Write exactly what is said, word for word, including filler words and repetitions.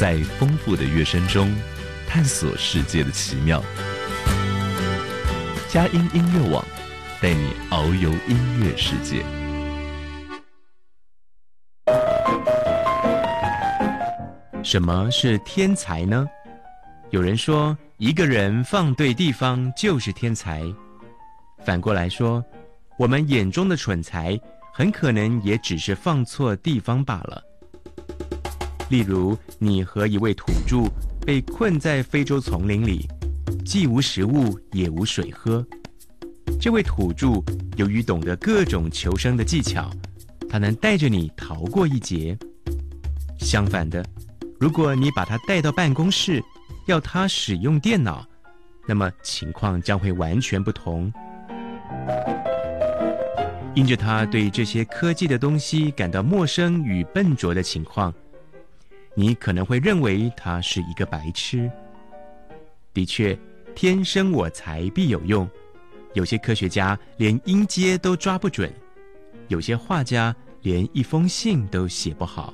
在丰富的乐声中探索世界的奇妙。佳音音乐网带你遨游音乐世界。 什么是天才呢？有人说，一个人放对地方就是天才。反过来说，我们眼中的蠢材，很可能也只是放错地方罢了。例如，你和一位土著被困在非洲丛林里，既无食物，也无水喝。这位土著由于懂得各种求生的技巧，他能带着你逃过一劫。相反的，如果你把他带到办公室，要他使用电脑，那么情况将会完全不同。因着他对这些科技的东西感到陌生与笨拙的情况，你可能会认为他是一个白痴。的确，天生我材必有用，有些科学家连音阶都抓不准，有些画家连一封信都写不好。